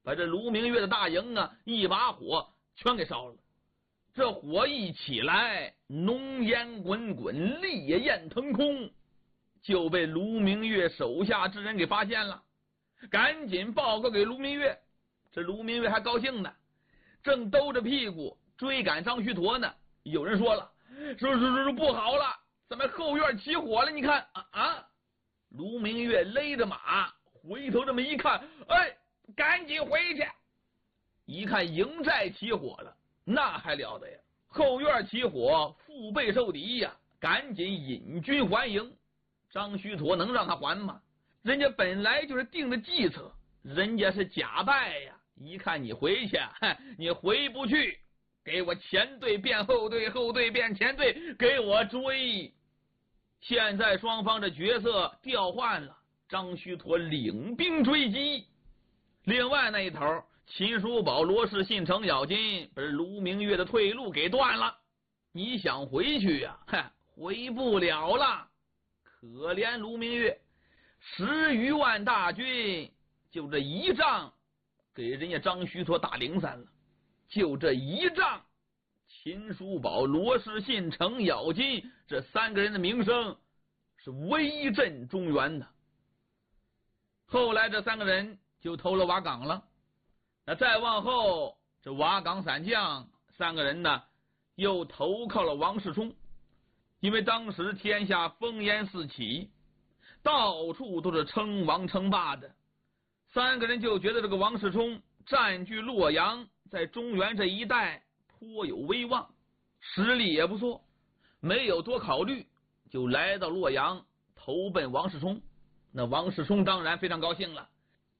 把这卢明月的大营啊一把火全给烧了。这火一起来，浓烟滚滚，烈焰腾空，就被卢明月手下之人给发现了，赶紧报告给卢明月。这卢明月还高兴呢，正兜着屁股追赶张须陀呢。有人说了，说不好了，咱们后院起火了，你看啊！卢明月勒着马回头这么一看，哎，赶紧回去。一看营寨起火了，那还了得呀！后院起火，腹背受敌呀，赶紧引军还营。张须陀能让他还吗？人家本来就是定的计策，人家是假败呀。一看你回去，你回不去，给我前队变后队，后队变前队，给我追。现在双方的角色调换了，张须陀领兵追击。另外那一头，秦叔宝、罗士信、程咬金把卢明月的退路给断了。你想回去呀，回不了了。可怜卢明月，10余万大军，就这一仗给人家张须陀打零散了。就这一仗，秦叔宝、罗士信、程咬金这3个人的名声是威震中原的。后来这3个人就投了瓦岗了。那再往后，这瓦岗散将3个人呢，又投靠了王世充。因为当时天下烽烟四起，到处都是称王称霸的，3个人就觉得这个王世充占据洛阳，在中原这一带颇有威望，实力也不错，没有多考虑，就来到洛阳投奔王世充。那王世充当然非常高兴了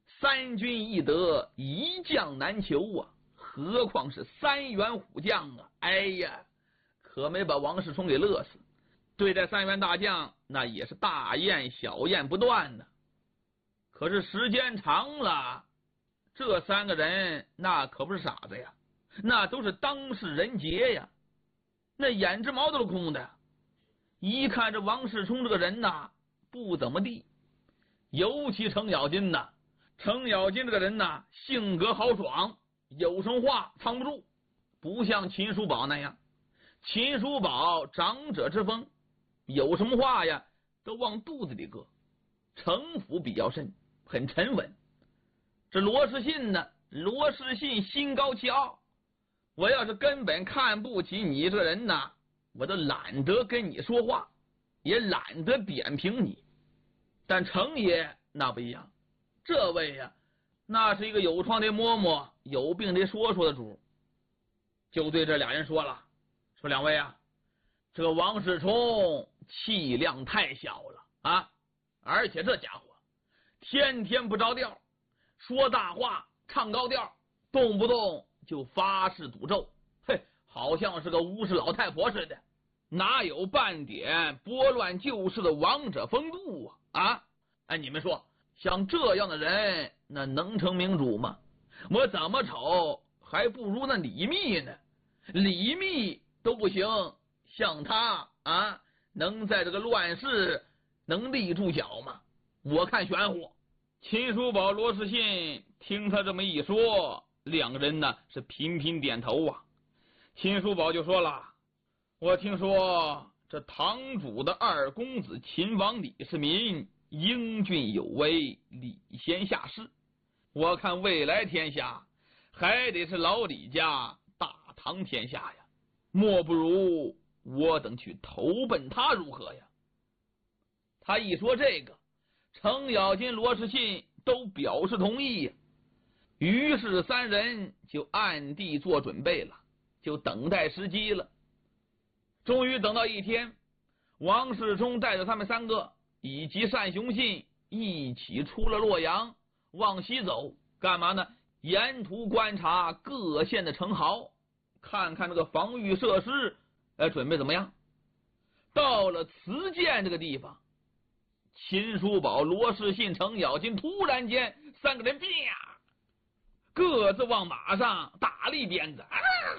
，3军易得，一将难求啊，何况是3员虎将啊！哎呀，可没把王世充给乐死。对待3员大将，那也是大宴小宴不断的。可是时间长了，这3个人那可不是傻子呀，那都是当世人杰呀，那眼直毛都是空的。一看这王世充这个人呐，不怎么地，尤其程咬金呐，程咬金这个人呐，性格豪爽，有什么话藏不住，不像秦叔宝那样。秦叔宝长者之风，有什么话呀都往肚子里搁，城府比较深，很沉稳。这罗士信呢，罗士信心高气傲，我要是根本看不起你这个人呐，我都懒得跟你说话，也懒得点评你。但程爷那不一样，这位呀，那是一个有疮的摸摸，有病的说的主。就对这俩人说了，说2位啊，这个王世充气量太小了啊，而且这家伙天天不着调，说大话，唱高调，动不动就发誓赌咒，好像是个巫师老太婆似的，哪有半点拨乱旧事的王者风度啊！哎，你们说，像这样的人，那能成明主吗？我怎么瞅还不如那李密呢，李密都不行，像他啊，能在这个乱世能立住脚吗？我看玄乎。秦叔宝、罗士信听他这么一说，2个人呢是频频点头啊。秦叔宝就说了，我听说这堂主的2公子秦王李世民英俊有为，礼贤下士，我看未来天下还得是老李家大唐天下呀，莫不如我等去投奔他如何呀？他一说这个，程咬金、罗士信都表示同意呀。于是3人就暗地做准备了，就等待时机了。终于等到一天，王世充带着他们3个以及单雄信一起出了洛阳，往西走，干嘛呢？沿途观察各县的城壕，看看这个防御设施准备怎么样。到了慈涧这个地方，秦叔宝、罗士信、程咬金突然间3个人啪，各自往马上打了一鞭子，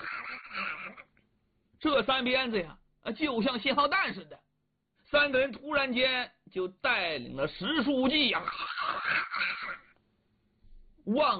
这3鞭子呀，就像信号弹似的。3个人突然间就带领了10数骑望